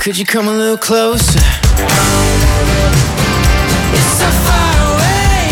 Could you come a little closer? It's so far away.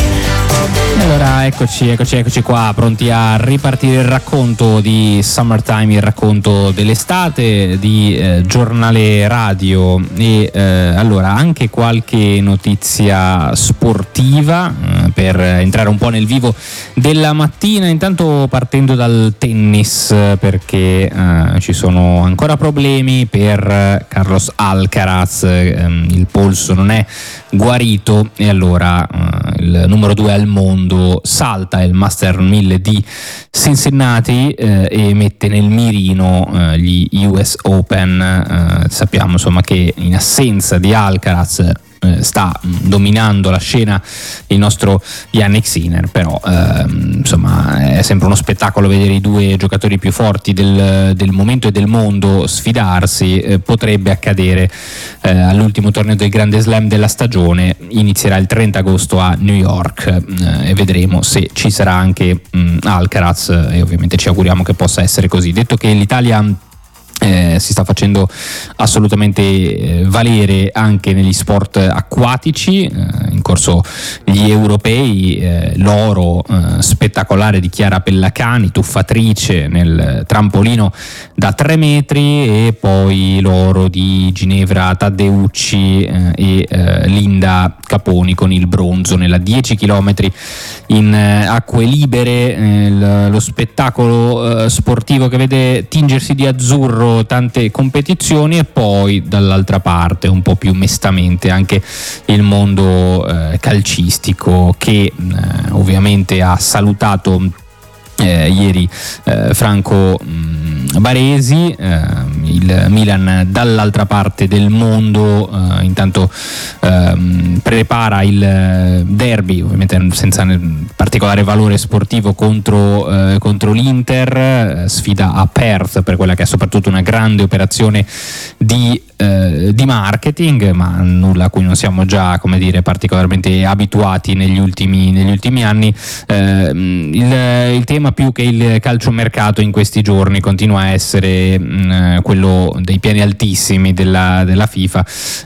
Allora eccoci qua, pronti a ripartire il racconto di Summertime, il racconto dell'estate di giornale radio e allora anche qualche notizia sportiva per entrare un po' nel vivo della mattina, intanto partendo dal tennis perché ci sono ancora problemi per Carlos Alcaraz, il polso non è guarito e allora il numero 2 al mondo salta il Master 1000 di Cincinnati e mette nel mirino gli US Open. Sappiamo insomma che in assenza di Alcaraz sta dominando la scena il nostro Jannik Sinner, però insomma è sempre uno spettacolo vedere i due giocatori più forti del momento e del mondo sfidarsi. Potrebbe accadere all'ultimo torneo del Grande Slam della stagione, inizierà il 30 agosto a New York e vedremo se ci sarà anche Alcaraz e ovviamente ci auguriamo che possa essere così. Detto che l'Italia si sta facendo assolutamente valere anche negli sport acquatici, in corso gli europei, l'oro spettacolare di Chiara Pellacani, tuffatrice nel trampolino da 3 metri, e poi l'oro di Ginevra Taddeucci e Linda Caponi con il bronzo nella 10 km in acque libere, lo spettacolo sportivo che vede tingersi di azzurro tante competizioni, e poi dall'altra parte un po' più mestamente anche il mondo calcistico che ovviamente ha salutato ieri Franco Baresi, il Milan dall'altra parte del mondo intanto prepara il derby, ovviamente senza particolare valore sportivo, contro l'Inter, sfida a Perth per quella che è soprattutto una grande operazione di marketing, ma nulla a cui non siamo già, come dire, particolarmente abituati negli ultimi anni. Il tema più che il calciomercato in questi giorni continua a essere quello dei piani altissimi della FIFA,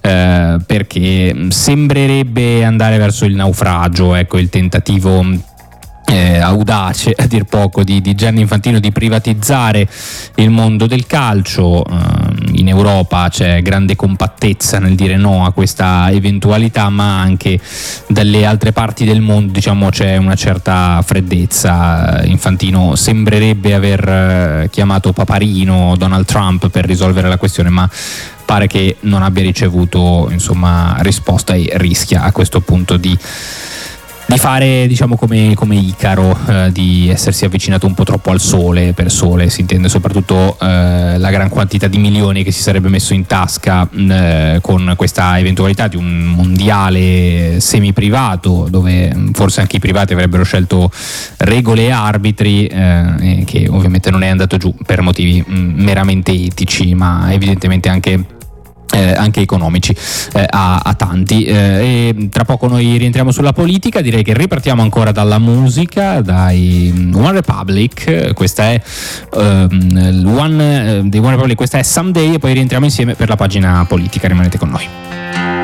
perché sembrerebbe andare verso il naufragio, ecco, il tentativo audace a dir poco di Gianni Infantino di privatizzare il mondo del calcio. In Europa c'è grande compattezza nel dire no a questa eventualità, ma anche dalle altre parti del mondo, diciamo, c'è una certa freddezza. Infantino sembrerebbe aver chiamato Paparino Donald Trump per risolvere la questione, ma pare che non abbia ricevuto insomma risposta e rischia a questo punto di fare, diciamo, come Icaro, di essersi avvicinato un po' troppo al sole. Per sole si intende soprattutto la gran quantità di milioni che si sarebbe messo in tasca con questa eventualità di un mondiale semi-privato, dove forse anche i privati avrebbero scelto regole e arbitri, che ovviamente non è andato giù per motivi meramente etici, ma evidentemente anche economici a tanti. E tra poco noi rientriamo sulla politica. Direi che ripartiamo ancora dalla musica, dai One Republic. Questa è One Republic, questa è Someday, e poi rientriamo insieme per la pagina politica. Rimanete con noi.